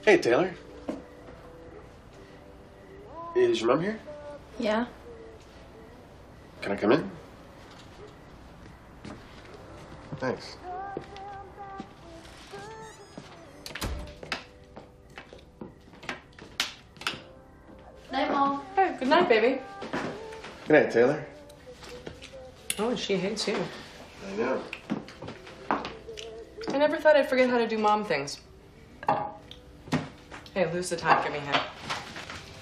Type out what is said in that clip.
Hey, Taylor. Is your mom here? Yeah. Can I come in? Thanks. Night, Mom. Hey, good night, baby. Good night, Taylor. Oh, and she hates you. I know. I never thought I'd forget how to do mom things. Hey, lose the time, give me a hand.